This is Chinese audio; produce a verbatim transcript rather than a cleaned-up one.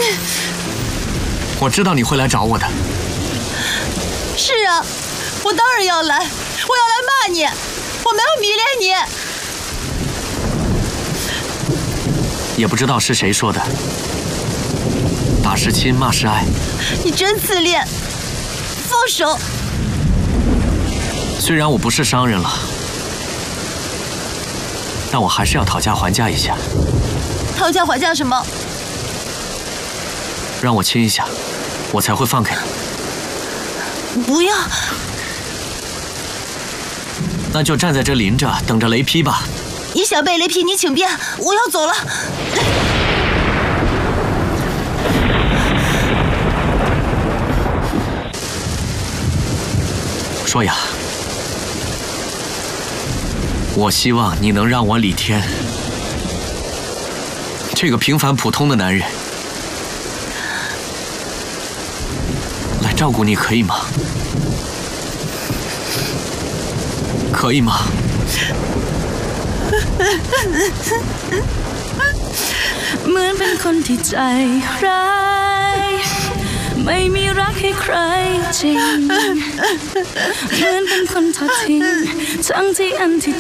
我知道你会来找我的。 是啊，我当然要来，我要来骂你，我没有迷恋你。也不知道是谁说的，打是亲，骂是爱。 你真自恋，放手。 虽然我不是商人了，但我还是要讨价还价一下。 讨价还价什么？ 让我亲一下，我才会放开你。 不要。 那就站在这淋着，等着雷劈吧。 你想被雷劈，你请便，我要走了。 说呀，我希望你能让我李天这个平凡普通的男人来照顾你，可以吗？可以吗？ เหมือนเป็นคนที่ใจร้ายไม่มีรักให้ใครจริงเหมือนเป็นคนทอดทิ้งทั้งที่อันที่